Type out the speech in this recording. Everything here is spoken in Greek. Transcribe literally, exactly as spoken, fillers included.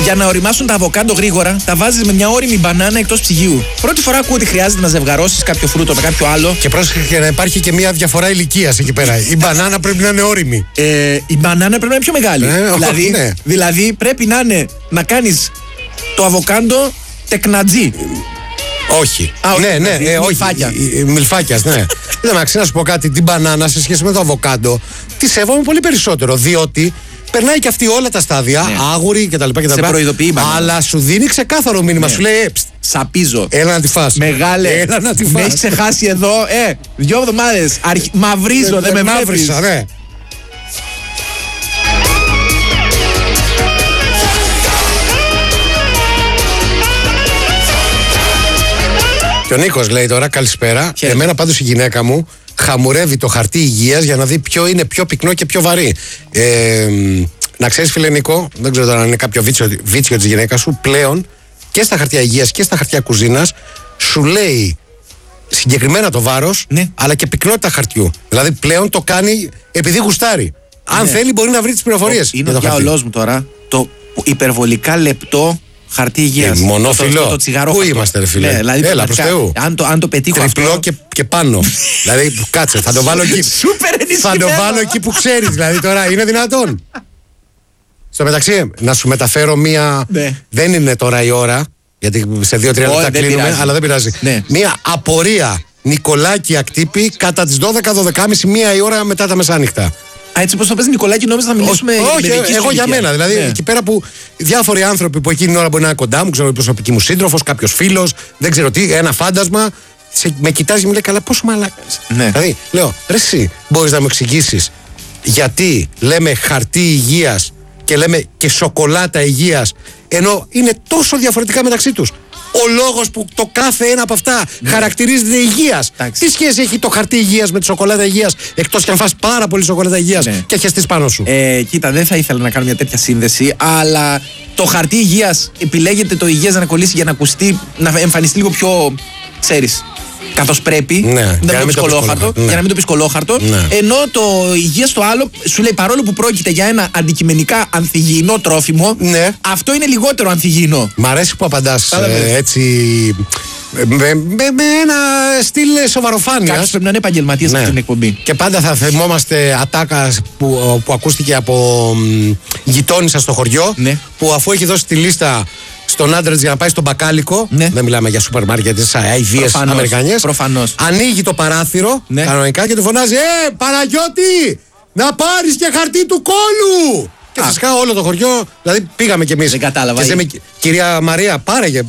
Για να οριμάσουν τα αβοκάντο γρήγορα, τα βάζεις με μια ώριμη μπανάνα εκτός ψυγείου. Πρώτη φορά ακούω ότι χρειάζεται να ζευγαρώσεις κάποιο φρούτο με κάποιο άλλο. Και πρόσεχε να υπάρχει και μια διαφορά ηλικίας εκεί πέρα. Η μπανάνα πρέπει να είναι όριμη. Ε, η μπανάνα πρέπει να είναι πιο μεγάλη. Ε, δηλαδή, ναι. δηλαδή πρέπει να, είναι, να κάνεις το αβοκάντο τεκνατζή. Όχι. Α, όχι, ναι, ναι, δηλαδή, ε, όχι. μιλφάκια. Μιλφάκιας, ναι. Εντάξει, να σου πω κάτι. Την μπανάνα σε σχέση με το αβοκάντο τη σέβομαι πολύ περισσότερο. Διότι περνάει και αυτή όλα τα στάδια, ναι. Άγουρη κτλ. Σε προειδοποιεί η μπανάνα. Αλλά σου δίνει ξεκάθαρο μήνυμα. Ναι. Σου λέει, «Ψ, σαπίζω. Έλα να τη φας». Μεγάλε. Έλα να τη Με φας. έχει ξεχάσει εδώ. Ε, δύο εβδομάδες. Αρχ... Μαυρίζω, δεν με βλέπεις. μαύρισα, ναι. Και ο Νίκος λέει τώρα καλησπέρα. Χαίρετε. Εμένα πάντως η γυναίκα μου χαμουρεύει το χαρτί υγείας για να δει ποιο είναι πιο πυκνό και πιο βαρύ. Ε, να ξέρεις, φίλε Νίκο, δεν ξέρω τώρα αν είναι κάποιο βίτσιο, βίτσιο της γυναίκας σου, πλέον και στα χαρτιά υγείας και στα χαρτιά κουζίνας σου λέει συγκεκριμένα το βάρος, ναι. αλλά και πυκνότητα χαρτιού. Δηλαδή πλέον το κάνει επειδή γουστάρει. Αν Ναι. θέλει μπορεί να βρει τις πληροφορίες. Είναι για ο το χαρτί. διάολός μου τώρα. Το υπερβολικά λεπτό χαρτί υγείας. Ε, μονόφυλλο. Το, το, το τσιγαρό. Πού είμαστε, ρε φίλε? Ναι, δηλαδή, Έλα, προς Θεού. Αν το, αν το πετύχω Τριπλό αυτό... και, και πάνω. Δηλαδή, κάτσε, θα το βάλω εκεί. Σούπερ Θα ενισχυμένο. το βάλω εκεί που ξέρεις. Δηλαδή, τώρα είναι δυνατόν. Στο μεταξύ, να σου μεταφέρω μία. Ναι. Δεν είναι τώρα η ώρα, γιατί σε δύο-τρία Όχι, λεπτά δεν κλείνουμε, πειράζει. αλλά δεν πειράζει. Ναι. Μία απορία Νικολάκη Ακτύπη κατά τις δώδεκα δώδεκα και μισή, μία η ώρα μετά τα μεσάνυχτα. Α, έτσι πως το πες Νικολάκη, νόμιζα να μιλήσουμε για Όχι, την παιδική σου εγώ για ηλικία. μένα. Δηλαδή, Ναι. εκεί πέρα που διάφοροι άνθρωποι που εκείνη την ώρα μπορεί να είναι κοντά μου, ξέρω η προσωπική μου σύντροφο, κάποιο φίλο, δεν ξέρω τι, ένα φάντασμα, σε, με κοιτάζει και μου λέει καλά, πόσο μαλάκα είσαι. Ναι. Δηλαδή, λέω, ρε, εσύ μπορεί να μου εξηγήσει γιατί λέμε χαρτί υγείας και λέμε και σοκολάτα υγείας, ενώ είναι τόσο διαφορετικά μεταξύ τους. Ο λόγος που το κάθε ένα από αυτά Ναι. χαρακτηρίζεται υγείας. Εντάξει. Τι σχέση έχει το χαρτί υγείας με τη σοκολάτα υγείας, εκτός κι αν φας πάρα πολύ σοκολάτα υγείας Ναι. και χεστείς πάνω σου. Ε, κοίτα, δεν θα ήθελα να κάνω μια τέτοια σύνδεση, αλλά το χαρτί υγείας επιλέγεται το υγείας να κολλήσει για να ακουστεί, να εμφανιστεί λίγο πιο, ξέρεις, καθώς πρέπει. Ναι, για δεν να το μην πεις το πεις κολόχαρτο. κολόχαρτο, ναι. Για να μην το πεις κολόχαρτο. Ναι. Ενώ το υγείας το άλλο σου λέει παρόλο που πρόκειται για ένα αντικειμενικά ανθυγιεινό τρόφιμο, Ναι. αυτό είναι λιγότερο ανθυγιεινό. Μ' αρέσει που απαντάς Κατάλαβες. ε, έτσι με, με, με ένα στυλ σοβαροφάνειας. Κάποιος πρέπει να είναι επαγγελματίας Ναι. αυτή την εκπομπή. Και πάντα θα θυμόμαστε ατάκα που, που ακούστηκε από μ, γειτόνισσα στο χωριό, Ναι. που αφού έχει δώσει τη λίστα στον άντρα της για να πάει στον μπακάλικο, Ναι. δεν μιλάμε για σούπερ μάρκετ, τις αηδίες Προφανώς, αμερικανιές, προφανώς. ανοίγει το παράθυρο Ναι. κανονικά και του φωνάζει «Ε, Παναγιώτη, να πάρεις και χαρτί του κόλου!» Και Α. φυσικά όλο το χωριό, δηλαδή πήγαμε κι εμείς. Δεν κατάλαβα. Και λέμε, κυρία Μαρία, πάρε και